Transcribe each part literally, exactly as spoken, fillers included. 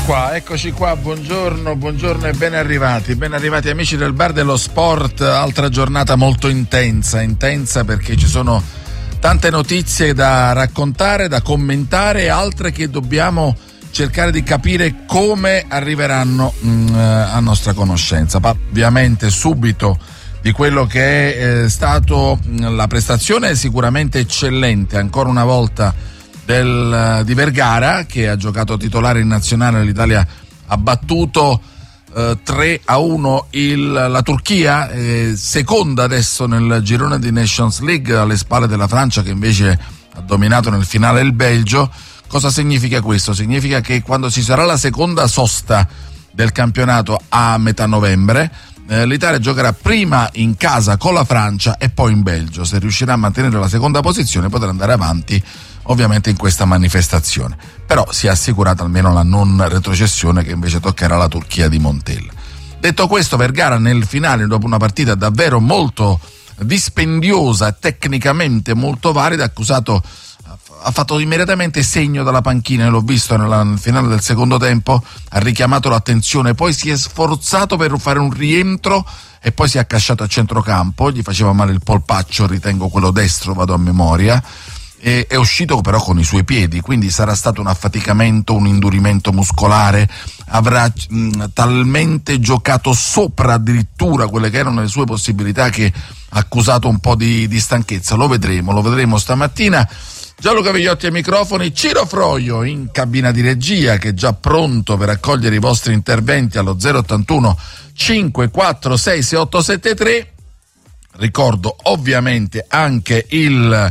qua, eccoci qua, buongiorno, buongiorno e ben arrivati, ben arrivati amici del Bar dello Sport, altra giornata molto intensa, intensa perché ci sono tante notizie da raccontare, da commentare e altre che dobbiamo cercare di capire come arriveranno mh, a nostra conoscenza. Ma ovviamente subito di quello che è eh, stato mh, la prestazione sicuramente eccellente, ancora una volta, Del, di Vergara, che ha giocato titolare in nazionale. L'Italia ha battuto eh, tre a uno il, la Turchia, eh, seconda adesso nel girone di Nations League, alle spalle della Francia che invece ha dominato nel finale il Belgio. Cosa significa questo? Significa che quando ci sarà la seconda sosta del campionato a metà novembre, eh, l'Italia giocherà prima in casa con la Francia e poi in Belgio. Se riuscirà a mantenere la seconda posizione potrà andare avanti ovviamente in questa manifestazione, però si è assicurata almeno la non retrocessione che invece toccherà la Turchia di Montella. Detto questo, Vergara nel finale, dopo una partita davvero molto dispendiosa, tecnicamente molto valida, accusato, ha fatto immediatamente segno dalla panchina, l'ho visto nel finale del secondo tempo, ha richiamato l'attenzione, poi si è sforzato per fare un rientro e poi si è accasciato a centrocampo, gli faceva male il polpaccio, ritengo quello destro, vado a memoria, e è uscito però con i suoi piedi, quindi sarà stato un affaticamento, un indurimento muscolare, avrà mh, talmente giocato sopra addirittura quelle che erano le sue possibilità che ha accusato un po' di, di stanchezza. Lo vedremo, lo vedremo stamattina. Gianluca Vigliotti ai microfoni, Ciro Froio in cabina di regia che è già pronto per accogliere i vostri interventi allo zero ottantuno cinque quattro sei sei otto sette tre. Ricordo ovviamente anche il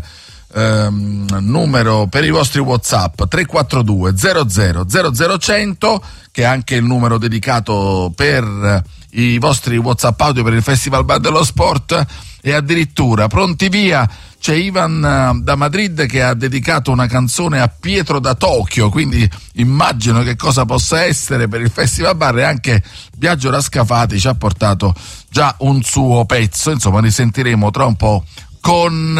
Um, numero per i vostri WhatsApp tre quattro due zero zero zero zero cento, che è anche il numero dedicato per i vostri WhatsApp audio per il Festival Bar dello Sport. E addirittura pronti via c'è Ivan da Madrid che ha dedicato una canzone a Pietro da Tokyo, quindi immagino che cosa possa essere per il Festival Bar, e anche Biagio Rascafati ci ha portato già un suo pezzo, insomma risentiremo tra un po' con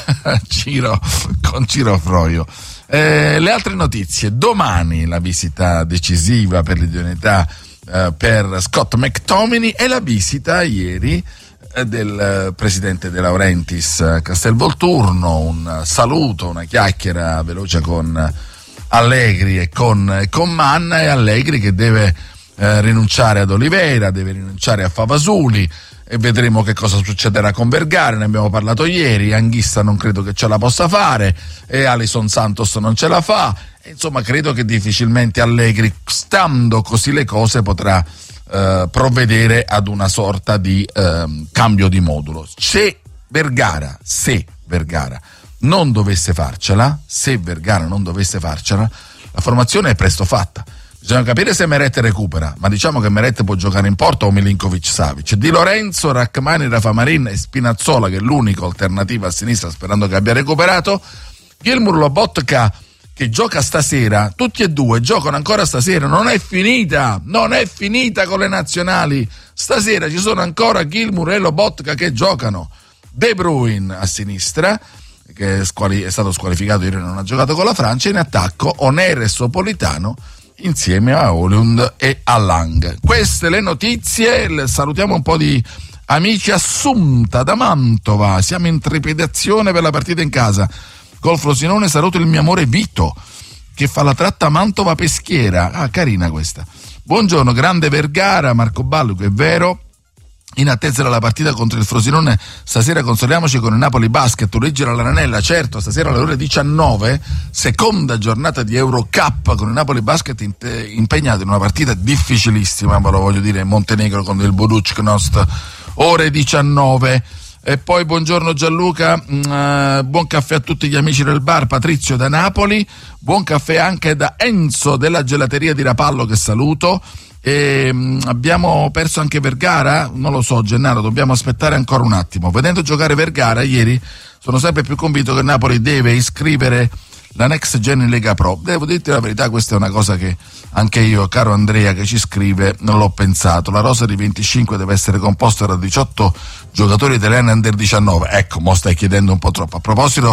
Ciro, con Ciro Froio. Eh, le altre notizie: domani la visita decisiva per l'idoneità eh, per Scott McTominay e la visita ieri eh, del eh, presidente De Laurentiis a Castelvolturno, un saluto, una chiacchiera veloce con Allegri e con, e con Manna, e Allegri che deve eh, rinunciare ad Oliveira, deve rinunciare a Favasuli, e vedremo che cosa succederà con Vergara. Ne abbiamo parlato ieri. Anghissa non credo che ce la possa fare, e Alison Santos non ce la fa, e insomma credo che difficilmente Allegri, stando così le cose, potrà eh, provvedere ad una sorta di eh, cambio di modulo. Se Vergara, se Vergara non dovesse farcela, se Vergara non dovesse farcela, la formazione è presto fatta. Bisogna capire se Meret recupera, ma diciamo che Meret può giocare in porta o Milinkovic-Savic. Di Lorenzo, Rachmani, Rafa Marin e Spinazzola, che è l'unica alternativa a sinistra, sperando che abbia recuperato. Gilmour, Lobotka, che gioca stasera, tutti e due giocano ancora stasera, non è finita, non è finita con le nazionali. Stasera ci sono ancora Gilmour e Lobotka che giocano. De Bruyne a sinistra, che è, squali- è stato squalificato ieri, non ha giocato con la Francia. In attacco Oner e Sopolitano insieme a Højlund e a Lang. Queste le notizie. Salutiamo un po' di amici. Assunta da Mantova, siamo in trepidazione per la partita in casa col Frosinone. Saluto il mio amore Vito che fa la tratta Mantova Peschiera. Ah, carina questa. Buongiorno, grande Vergara, Marco Ballo, che è vero. In attesa della partita contro il Frosinone stasera consoliamoci con il Napoli Basket. Luigi Lananella, certo, stasera alle ore diciannove, seconda giornata di Eurocup con il Napoli Basket impegnato in una partita difficilissima, ve lo voglio dire, in Montenegro con il Budućnost, ore diciannove. E poi buongiorno Gianluca, uh, buon caffè a tutti gli amici del bar. Patrizio da Napoli, buon caffè anche da Enzo della gelateria di Rapallo, che saluto. E, um, abbiamo perso anche Vergara? Non lo so Gennaro, dobbiamo aspettare ancora un attimo. Vedendo giocare Vergara ieri sono sempre più convinto che Napoli deve iscrivere la Next Gen in Lega Pro. Devo dirti la verità, questa è una cosa che anche io, caro Andrea che ci scrive, non l'ho pensato. La rosa di venticinque deve essere composta da diciotto giocatori italiani under diciannove. Ecco, mo stai chiedendo un po' troppo. A proposito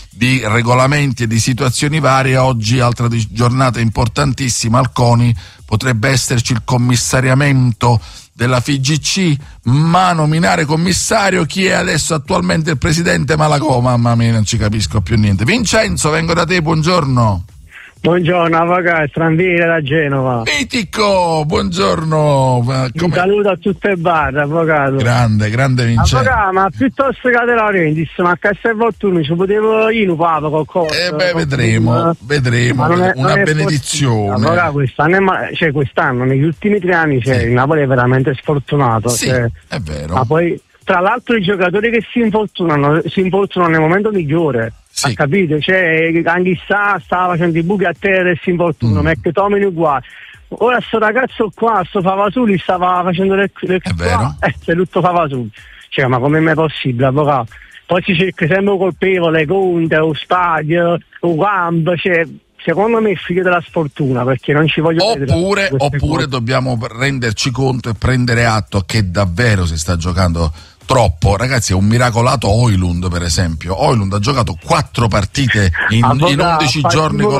di regolamenti e di situazioni varie. Oggi altra di- giornata importantissima al CONI, potrebbe esserci il commissariamento della F I G C, ma nominare commissario chi è adesso attualmente il presidente Malagò, mamma mia, non ci capisco più niente. Vincenzo, vengo da te, buongiorno. Buongiorno, avvocato, Strandile da Genova. Mitico, buongiorno. Un saluto a tutte le barre, avvocato. Grande, grande Vincenzo. Avvocato, ma piuttosto che la Rendis, ma che se fortuna ci potevo io papa qualcosa. Eh beh, vedremo, vedremo, è, una benedizione. Avvocato, quest'anno, cioè quest'anno, negli ultimi tre anni, cioè, sì. Il Napoli è veramente sfortunato. Sì, cioè, è vero. Ma poi, tra l'altro, i giocatori che si infortunano, si infortunano nel momento migliore. Sì. Ha capito? Cioè, Anghissà stava facendo i buchi a terra e si infortuna, mm. McTominay uguale. Ora sto ragazzo qua, sto Favasuli, stava facendo le, le è vero? Eh, c'è tutto Favasuli. Cioè, ma come è possibile, avvocato? Poi si cerca sempre un colpevole, Conte, o Stadio, o Gamb, cioè, secondo me è figlio della sfortuna, perché non ci voglio oppure, oppure dobbiamo renderci conto e prendere atto che davvero si sta giocando troppo. Ragazzi, è un miracolato Højlund, per esempio. Højlund ha giocato quattro partite in, Avvocato, in undici giorni con...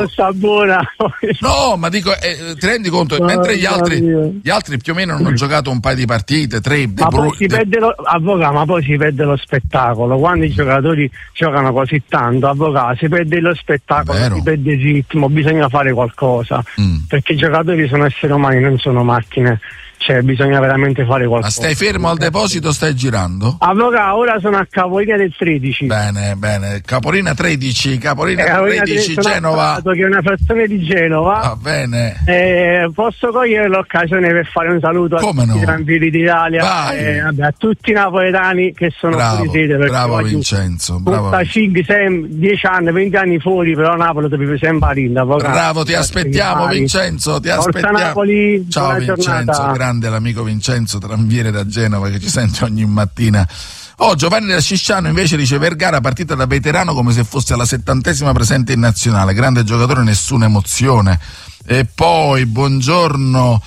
no, ma dico, eh, ti rendi conto, oh, mentre gli altri gli altri più o meno hanno giocato un paio di partite, tre, ma, poi si de... perde lo... avvocato, ma poi si perde lo spettacolo quando i giocatori giocano così tanto, avvocato, si perde lo spettacolo, si perde il ritmo, bisogna fare qualcosa, mm. perché i giocatori sono esseri umani, non sono macchine. Cioè, bisogna veramente fare qualcosa. Ma stai fermo al deposito o stai girando? Avvocato, ora sono a Capolina del tredici. Bene, bene. Capolina tredici, Capolina, eh, Capolina tredici, Genova. Che è una frazione di Genova. Va bene. Eh, posso cogliere l'occasione per fare un saluto Come a tutti no? i tranquilli d'Italia. Eh, vabbè, a tutti i napoletani che sono bravo, fuori sede. Bravo Vincenzo, bravo. dieci anni, venti anni fuori, però Napoli deve sempre rinda. Bravo, ti aspettiamo Vincenzo, ti aspettiamo. Napoli, ciao Vincenzo, grande l'amico Vincenzo Tranviere da Genova che ci sente ogni mattina. Oh, Giovanni da Scisciano invece dice: Vergara partita da veterano come se fosse alla settantesima presente in nazionale, grande giocatore, nessuna emozione. E poi buongiorno,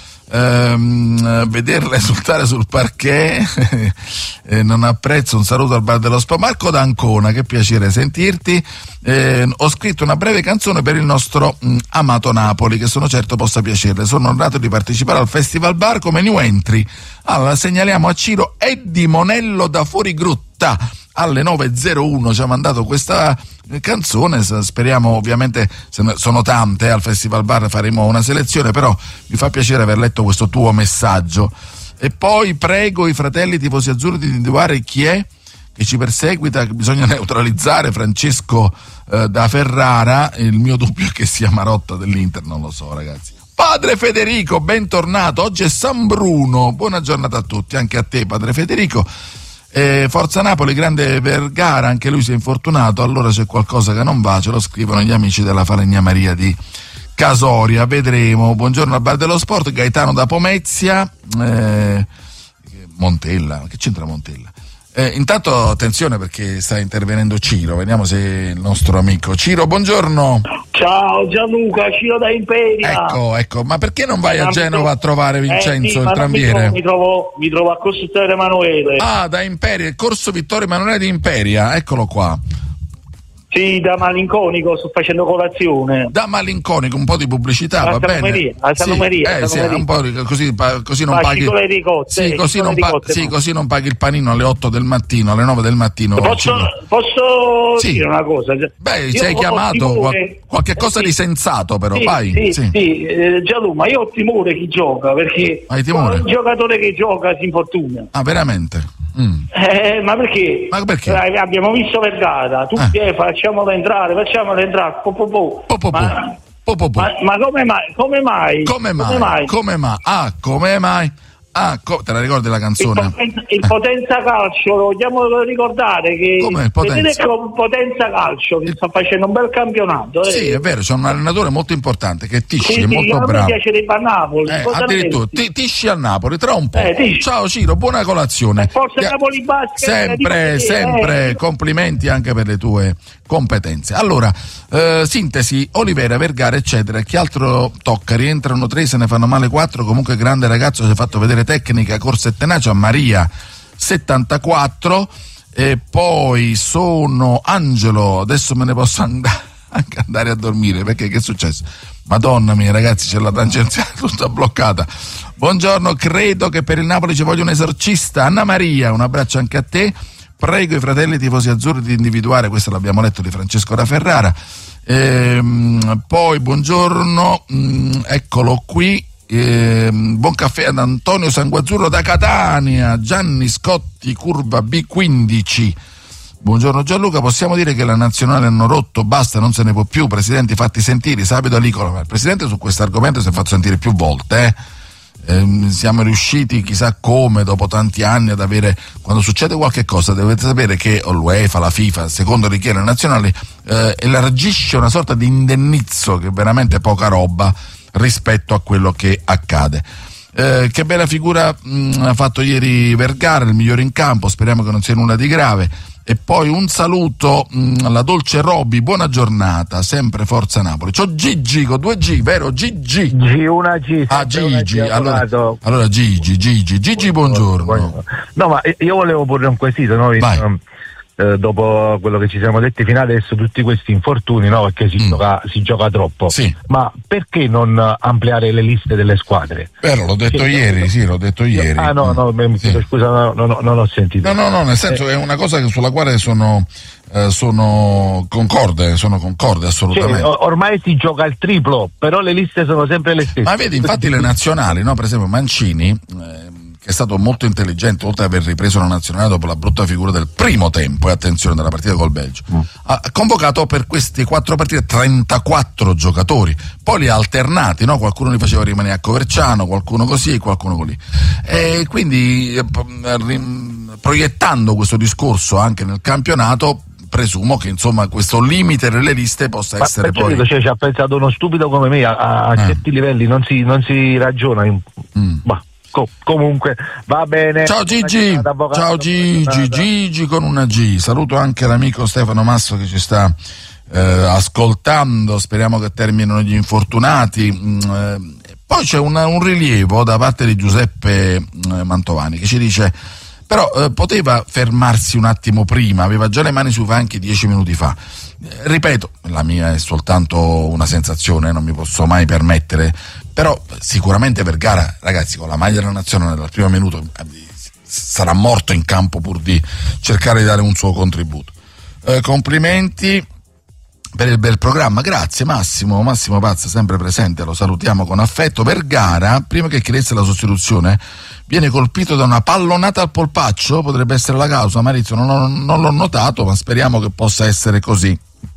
ehm, vederla esultare sul parquet eh, non apprezzo, un saluto al bar dello Spa. Marco d'Ancona, che piacere sentirti. Eh, ho scritto una breve canzone per il nostro mh, amato Napoli, che sono certo possa piacerle. Sono onorato di partecipare al Festival Bar come new entry. Allora segnaliamo a Ciro Eddie Monello da Fuorigrutta alle nove e zero uno, ci ha mandato questa canzone. Speriamo, ovviamente sono tante, eh, al Festival Bar faremo una selezione, però mi fa piacere aver letto questo tuo messaggio. E poi prego i fratelli tifosi azzurri di individuare chi è che ci perseguita, che bisogna neutralizzare. Francesco eh, da Ferrara. Il mio dubbio è che sia Marotta dell'Inter, non lo so, ragazzi. Padre Federico, bentornato, oggi è San Bruno, buona giornata a tutti, anche a te padre Federico. Eh, Forza Napoli, grande Vergara, anche lui si è infortunato, allora c'è qualcosa che non va, ce lo scrivono gli amici della Falegnameria di Casoria, vedremo. Buongiorno al Bar dello Sport, Gaetano da Pomezia. eh, Montella, che c'entra Montella? Eh, intanto attenzione perché sta intervenendo Ciro, vediamo se è il nostro amico Ciro. Buongiorno. Ciao Gianluca, Ciro da Imperia. Ecco, ecco, ma perché non vai a Genova a trovare Vincenzo, eh, sì, il tranviere? Mi trovo, mi trovo a Corso Vittorio Emanuele. Ah, da Imperia, il Corso Vittorio Emanuele di Imperia, eccolo qua. Sì, da malinconico, sto facendo colazione. Da malinconico, un po' di pubblicità, alla va bene? Alla Salumeria, sì, eh, sì, un po' di, così, così non ma paghi. Di cotte, sì, così non, pa- cotte, sì, no. così non paghi il panino alle otto del mattino, alle nove del mattino. Posso, posso sì. dire una cosa? Beh, io sei chiamato, timore, qualche cosa eh, di sensato però, sì, vai. Sì, sì. sì. Eh, Gianlu, ma io ho timore chi gioca, perché hai timore? Un giocatore che gioca si infortuna. Ah, veramente? Mm. Eh, ma perché? Ma perché? Eh, abbiamo visto Vergara, tutti eh. eh, facciamolo entrare, facciamolo entrare, po, po, po. Po, po, po. Ma, po, po, po. ma, ma come mai? Come mai? Come mai? Come mai? Come mai? Ah, come mai? Ah, co- te la ricordi la canzone? Il, poten- il Potenza Calcio, lo vogliamo ricordare che come il Potenza? vedete con Potenza Calcio che il... sta facendo un bel campionato. Eh. Sì, è vero, c'è un allenatore molto importante che Tisci, sì, è molto sì, bravo. Mi piacerebbe a Napoli. Eh, addirittura T- Tisci al Napoli, tra un po'. Eh, ciao Ciro, buona colazione. Forza Ti- Napoli Basket. Sempre, sempre, eh. complimenti anche per le tue competenze. Allora, eh, sintesi, Olivera, Vergara, eccetera. Chi altro tocca? Rientrano tre, se ne fanno male quattro. Comunque grande ragazzo, si è fatto vedere tecnica, corsa e tenacia. Maria, settantaquattro. E poi sono Angelo, adesso me ne posso andare, anche andare a dormire, perché che è successo? Madonna mia ragazzi, c'è la tangenziale tutta bloccata. Buongiorno, credo che per il Napoli ci voglia un esorcista. Anna Maria, un abbraccio anche a te. Prego i fratelli tifosi azzurri di individuare, questo l'abbiamo letto di Francesco da Ferrara. Ehm, poi buongiorno, mh, eccolo qui. Ehm, buon caffè ad Antonio Sanguazzurro da Catania. Gianni Scotti, curva B quindici. Buongiorno Gianluca, possiamo dire che la nazionale hanno rotto, basta, non se ne può più, presidenti fatti sentire, Sabato Alicola. Il presidente su questo argomento si è fatto sentire più volte, eh. Eh, siamo riusciti chissà come dopo tanti anni ad avere, quando succede qualche cosa dovete sapere che l'UEFA, la FIFA, secondo richieste nazionali, eh, elargisce una sorta di indennizzo che è veramente poca roba rispetto a quello che accade. Eh, che bella figura mh, ha fatto ieri Vergara, il migliore in campo, speriamo che non sia nulla di grave. E poi un saluto mh, alla dolce Roby, buona giornata, sempre Forza Napoli. C'ho Gigi con due G, vero? Gigi. G, una G. Ah, Gigi, allora, allora Gigi, Gigi, Gigi, buongiorno. buongiorno. No, ma io volevo porre un quesito, no? Vai. Eh, dopo quello che ci siamo detti fino adesso, tutti questi infortuni, no? Perché si, mm. gioca, si gioca troppo. Sì. Ma perché non ampliare le liste delle squadre? Però l'ho detto che, ieri, sì, l'ho detto ieri. Ah no, no, mi sì. chiedo scusa, no, no, no, non ho sentito. No, no, no, nel senso eh. è una cosa sulla quale sono eh, sono concorde, sono concorde assolutamente. Cioè, ormai si gioca il triplo, però le liste sono sempre le stesse. Ma vedi, infatti le nazionali, no? Per esempio Mancini, eh, che è stato molto intelligente, oltre ad aver ripreso la nazionale dopo la brutta figura del primo tempo, e attenzione, della partita col Belgio, mm. ha convocato per queste quattro partite trentaquattro giocatori, poi li ha alternati, no? Qualcuno li faceva rimanere a Coverciano, qualcuno così e qualcuno così. E quindi eh, proiettando questo discorso anche nel campionato, presumo che insomma questo limite delle liste possa Ma essere poi dico, cioè, ci ha pensato uno stupido come me, a, a eh. certi livelli non si, non si ragiona in... mm. bah. Co- comunque va bene. Ciao Gigi, ciao Gigi, Gigi con una G. Saluto anche l'amico Stefano Masso che ci sta eh, ascoltando, speriamo che terminino gli infortunati. Mm, eh, poi c'è una, un rilievo da parte di Giuseppe eh, Mantovani che ci dice però eh, poteva fermarsi un attimo prima, aveva già le mani sui banchi dieci minuti fa. Eh, ripeto, la mia è soltanto una sensazione, non mi posso mai permettere, però sicuramente Vergara, ragazzi, con la maglia della nazionale dal primo minuto sarà morto in campo pur di cercare di dare un suo contributo. Eh, complimenti per il bel programma, grazie Massimo, Massimo Pazza sempre presente, lo salutiamo con affetto. Vergara, prima che chiedesse la sostituzione, viene colpito da una pallonata al polpaccio, potrebbe essere la causa, Maurizio, non, ho, non l'ho notato, ma speriamo che possa essere così.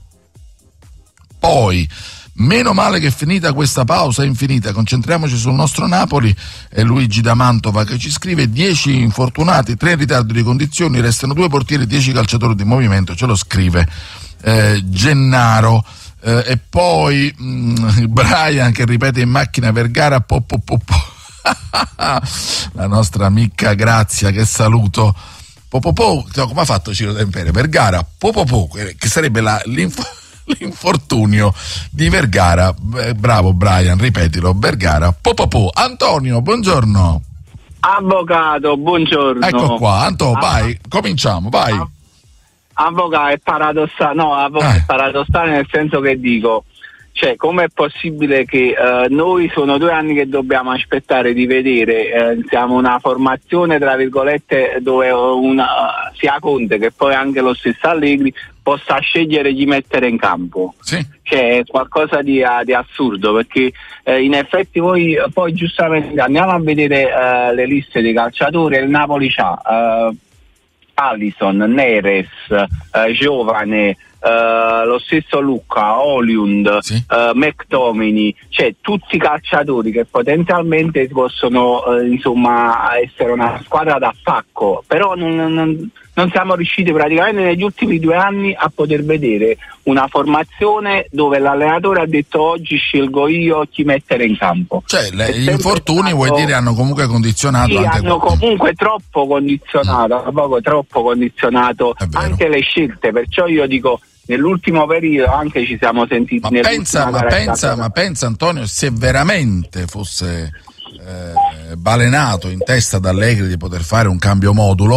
Poi, meno male che è finita questa pausa infinita, concentriamoci sul nostro Napoli. È Luigi da Mantova che ci scrive: dieci infortunati, tre in ritardo di condizioni, restano due portieri, dieci calciatori di movimento, ce lo scrive eh, Gennaro. Eh, e poi mh, Brian che ripete in macchina Vergara po po po po. La nostra amica Grazia, che saluto. Po po po, come ha fatto Ciro Tempere? Vergara po po po, che sarebbe la, l'info l'infortunio di Vergara. Bravo Brian, ripetilo, Vergara po po po. Antonio, buongiorno. Avvocato, buongiorno. Ecco qua, Anto, ah, vai, cominciamo, vai. Avvocato, è paradossale, no, avvocato, eh. è paradossale nel senso che dico, cioè, com'è possibile che eh, noi sono due anni che dobbiamo aspettare di vedere, eh, siamo una formazione tra virgolette dove una, sia Conte che poi anche lo stesso Allegri possa scegliere di mettere in campo. Sì. Cioè, è qualcosa di, di assurdo, perché eh, in effetti voi poi giustamente andiamo a vedere eh, le liste dei calciatori, il Napoli c'ha eh, Alisson, Neres, eh, Giovane, Uh, lo stesso Luca, Oliund, sì. uh, McTominay, cioè tutti calciatori che potenzialmente possono uh, insomma essere una squadra d'attacco, però non, non, non siamo riusciti praticamente negli ultimi due anni a poter vedere una formazione dove l'allenatore ha detto oggi scelgo io chi mettere in campo. Cioè le, gli infortuni stato, vuoi dire hanno comunque condizionato sì, anche hanno qualcuno. Comunque troppo condizionato, mm. poco troppo condizionato anche le scelte, perciò io dico nell'ultimo periodo anche ci siamo sentiti ma pensa, ma pensa, ma pensa Antonio, se veramente fosse eh, balenato in testa da Allegri di poter fare un cambio modulo,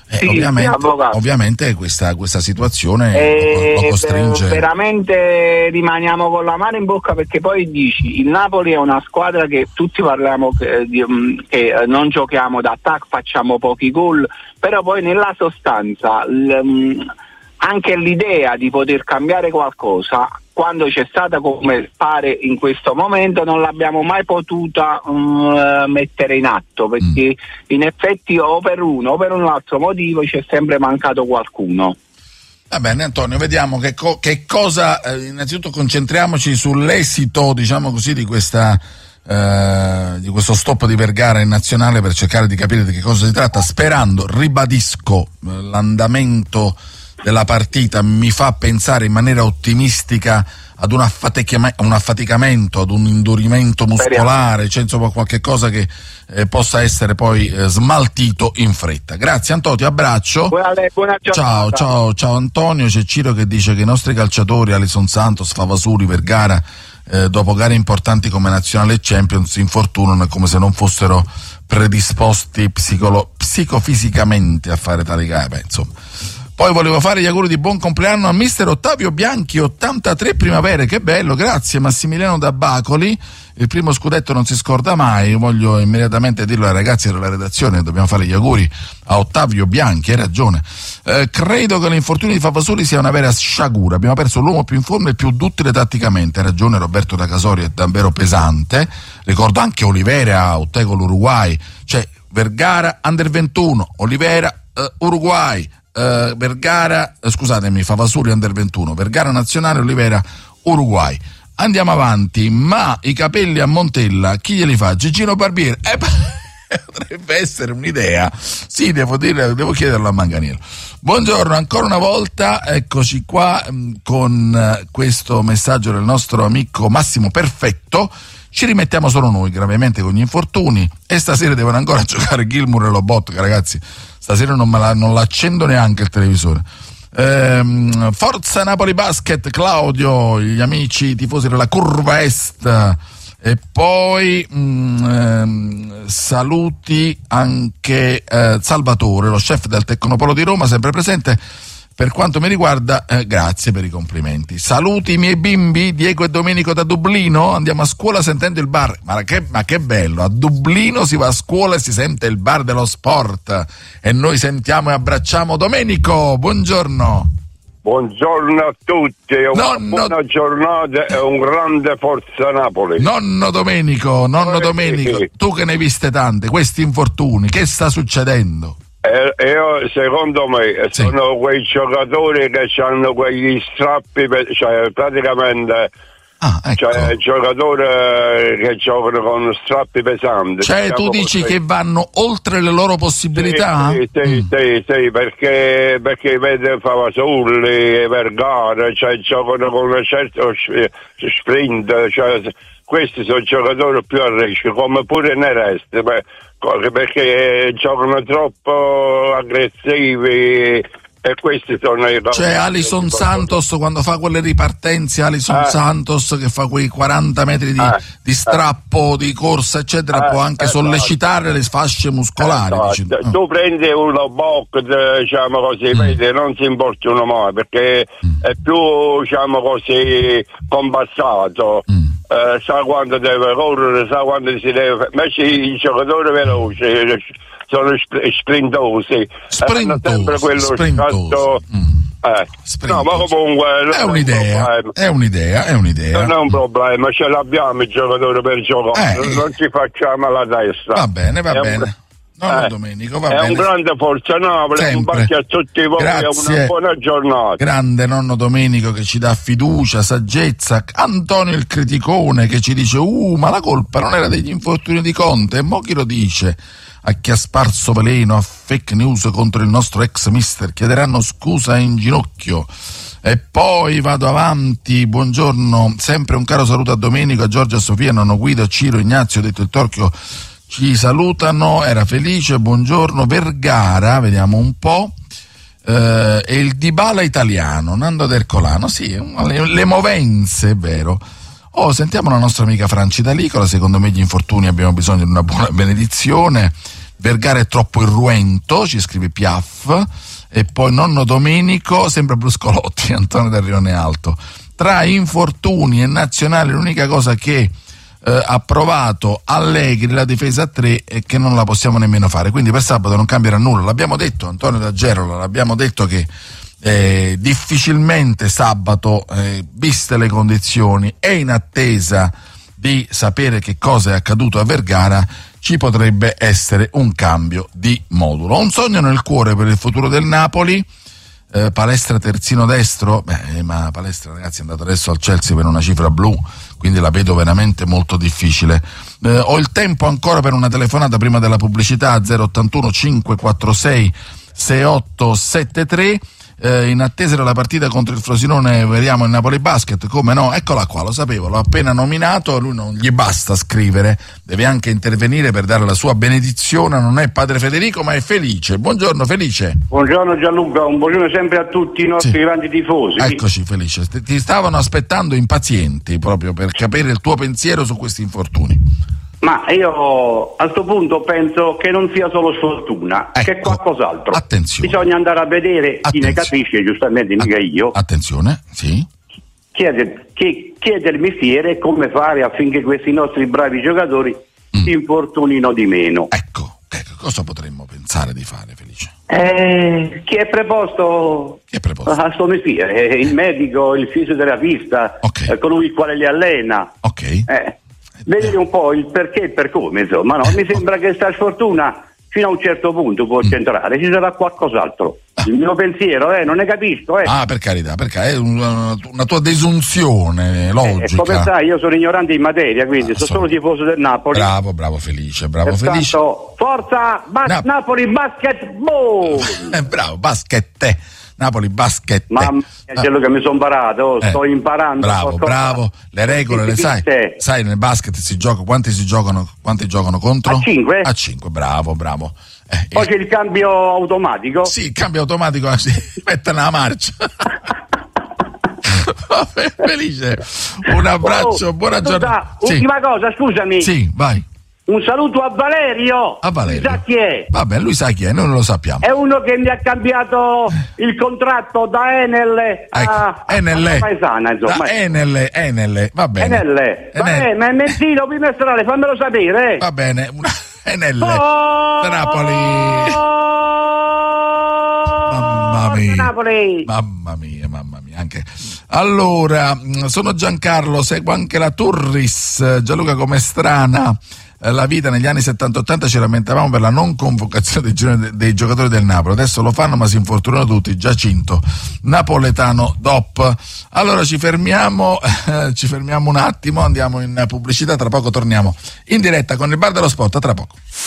Eh, sì, ovviamente, sì, ovviamente questa, questa situazione eh, lo, lo costringe. Veramente rimaniamo con la mano in bocca, perché poi dici il Napoli è una squadra che tutti parliamo che, di, che non giochiamo d'attacco, facciamo pochi gol, però poi nella sostanza l, anche l'idea di poter cambiare qualcosa, quando c'è stata, come pare in questo momento, non l'abbiamo mai potuta um, mettere in atto, perché mm. in effetti o per uno o per un altro motivo c'è sempre mancato qualcuno. Va bene Antonio, vediamo che, co- che cosa, eh, innanzitutto concentriamoci sull'esito, diciamo così, di questa eh, di questo stop di Vergara in nazionale, per cercare di capire di che cosa si tratta, sperando, ribadisco, eh, l'andamento della partita mi fa pensare in maniera ottimistica ad un, affaticam- un affaticamento, ad un indurimento muscolare, cioè insomma qualche cosa che eh, possa essere poi eh, smaltito in fretta. Grazie Antonio, ti abbraccio. Buona, buona ciao, ciao, ciao Antonio. C'è Ciro che dice che i nostri calciatori, Alisson Santos, Favasuri, Vergara, eh, dopo gare importanti come Nazionale e Champions, infortunano come se non fossero predisposti psicolo- psicofisicamente a fare tali gare. Beh, insomma. Poi volevo fare gli auguri di buon compleanno a mister Ottavio Bianchi, ottantatré primavere, che bello, grazie Massimiliano da Bacoli, il primo scudetto non si scorda mai. Voglio immediatamente dirlo ai ragazzi della redazione, dobbiamo fare gli auguri a Ottavio Bianchi, hai ragione. Eh, credo che l'infortunio di Favasoli sia una vera sciagura, abbiamo perso l'uomo più in forma e più duttile tatticamente, hai ragione Roberto da Casorio, è davvero pesante. Ricordo anche Olivera, Ottego l'Uruguay, cioè Vergara under ventuno, Olivera uh, Uruguay, Uh, Vergara, uh, scusatemi, Favasuri under ventuno, Vergara nazionale, Olivera Uruguay. Andiamo avanti, ma i capelli a Montella chi glieli fa? Gigino Barbieri? Eh, potrebbe essere un'idea. Sì, devo dire, devo chiederlo a Manganiello. Buongiorno, ancora una volta, eccoci qua mh, con uh, questo messaggio del nostro amico Massimo Perfetto. Ci rimettiamo solo noi, gravemente con gli infortuni, e stasera devono ancora giocare Gilmour e Lobotka, ragazzi. Stasera non, me la, non l'accendo neanche il televisore. Ehm, Forza Napoli Basket, Claudio, gli amici tifosi della Curva Est, e poi mh, ehm, saluti anche eh, Salvatore, lo chef del Tecnopolo di Roma, sempre presente. Per quanto mi riguarda, eh, grazie per i complimenti. Saluti i miei bimbi, Diego e Domenico da Dublino. Andiamo a scuola sentendo il bar. Ma che, ma che bello, a Dublino si va a scuola e si sente il bar dello sport. E noi sentiamo e abbracciamo Domenico. Buongiorno. Buongiorno a tutti, una nonno... buona giornata e un grande Forza Napoli. Nonno Domenico, nonno Domenico, tu che ne hai viste tante, questi infortuni, che sta succedendo? Eh, io, secondo me sì. sono quei giocatori che hanno quegli strappi, per, cioè praticamente ah, ecco. cioè giocatori che giocano con strappi pesanti. Cioè tu dici così, che vanno oltre le loro possibilità? Sì, sì, mm. sì, sì, perché, perché vede Favasoli, Vergara, cioè giocano con un certo sprint, cioè questi sono giocatori più a rischio, come pure nei resti, perché giocano troppo aggressivi e questi sono i... Cioè Alisson Santos quando fa quelle ripartenze, Alisson eh. Santos che fa quei quaranta metri di, eh. di strappo, eh. di corsa eccetera, eh. può anche eh. sollecitare le fasce muscolari. Eh. Dici, tu oh. prendi uno box, diciamo così, mm. vedi, non si importano mai perché mm. è più, diciamo così, compassato. Mm. Uh, sa quando deve correre, sa quando si deve, invece i giocatori veloci sono sprintosi, hanno sempre quello scatto. Mm. Eh. No, ma comunque è un'idea, un è un'idea, è un'idea. Non è un problema, ce l'abbiamo i giocatori per giocare, eh. non ci facciamo la testa. Va bene, va è bene. Un... No, eh, Domenico, va è bene. un grande Forza Napoli, un bacio a tutti voi e una buona giornata. Grande nonno Domenico che ci dà fiducia, saggezza. Antonio il criticone che ci dice uh ma la colpa non era degli infortuni di Conte, e mo chi lo dice? A chi ha sparso veleno, a fake news contro il nostro ex mister chiederanno scusa in ginocchio. E poi vado avanti, buongiorno, sempre un caro saluto a Domenico, a Giorgia, a Sofia, nonno Guido, a Ciro, Ignazio, detto il Torchio, ci salutano, era felice, buongiorno. Vergara, vediamo un po', eh, e il Dybala italiano, Nando D'Ercolano, sì, le, le movenze, è vero. Oh, sentiamo la nostra amica Franci D'Alicola, secondo me gli infortuni abbiamo bisogno di una buona benedizione. Vergara è troppo irruento, ci scrive Piaf. E poi nonno Domenico sembra Bruscolotti, Antonio del Rione Alto. Tra infortuni e nazionali l'unica cosa che eh, ha provato Allegri, la difesa a tre, è che non la possiamo nemmeno fare, quindi per sabato non cambierà nulla. L'abbiamo detto, Antonio da Gerola, l'abbiamo detto che eh, difficilmente sabato, eh, viste le condizioni e in attesa di sapere che cosa è accaduto a Vergara, ci potrebbe essere un cambio di modulo. Ho un sogno nel cuore per il futuro del Napoli. Eh, Palestra terzino destro? Beh, ma Palestra, ragazzi, è andato adesso al Chelsea per una cifra blu, quindi la vedo veramente molto difficile. Eh, ho il tempo ancora per una telefonata prima della pubblicità, zero ottantuno cinquecentoquarantasei sessantottosettantatré. Eh, in attesa della partita contro il Frosinone vediamo il Napoli Basket, come no, eccola qua, lo sapevo, l'ho appena nominato, lui non gli basta scrivere, deve anche intervenire per dare la sua benedizione, non è padre Federico ma è Felice. Buongiorno Felice. Buongiorno Gianluca, un buongiorno sempre a tutti i nostri sì. grandi tifosi. Eccoci Felice, ti stavano aspettando impazienti proprio per capire il tuo pensiero su questi infortuni. Ma io a questo punto penso che non sia solo sfortuna, ecco, che è qualcos'altro. Attenzione. Bisogna andare a vedere attenzione. Chi ne capisce, giustamente mica io. Attenzione, sì. Chiede, chiede il mestiere come fare affinché questi nostri bravi giocatori mm. si infortunino di meno. Ecco, ecco, cosa potremmo pensare di fare, Felice? Eh, chi è preposto, chi è preposto? a sto mestiere? Il medico, il fisioterapista, okay. colui il quale li allena. Ok. Eh. Vedere un po' il perché e per come, insomma, no? Mi sembra che sta sfortuna fino a un certo punto può centrare, ci sarà qualcos'altro. Il mio pensiero, eh, non ne capisco, eh. Ah, per carità, perché è una, una tua desunzione logica. Eh, come sai, io sono ignorante in materia, quindi ah, sono solo tifoso del Napoli. Bravo, bravo Felice, bravo Pertanto, Felice. Forza Bas- Nap- Napoli Basketball! Eh, bravo, basket. Napoli Basket. Mamma mia, quello che mi sono imparato, oh, eh, sto imparando. Bravo, bravo, le regole le sai. Sai, nel basket si gioca, quanti si giocano, quanti giocano contro? A cinque? A cinque, bravo, bravo. Eh, Poi il... c'è il cambio automatico? Sì, il cambio automatico, si mette nella marcia. Vabbè, Felice, un abbraccio, oh, buona giornata. Ultima sì. cosa, scusami. Sì, vai. Un saluto a Valerio. A Valerio. Sa chi è? Vabbè, lui sa chi è, noi non lo sappiamo. È uno che mi ha cambiato il contratto da Enel a, ecco, Enel. a Paesana, insomma. Da Enel, Enel, va bene. Enel. Vabbè, ma è mentito, bimestrale, fammelo sapere. Eh. Va bene, una... Enel. Oh! Da Napoli. Mamma mia. Napoli. Mamma mia, mamma mia, anche. Allora, sono Giancarlo, seguo anche la Turris. Gianluca, com'è strana la vita. Negli anni settanta ottanta ci lamentavamo per la non convocazione dei, dei giocatori del Napoli, adesso lo fanno ma si infortunano tutti. Giacinto, napoletano D O P. Allora ci fermiamo eh, ci fermiamo un attimo, andiamo in pubblicità, tra poco torniamo in diretta con il Bar dello Sport, a tra poco.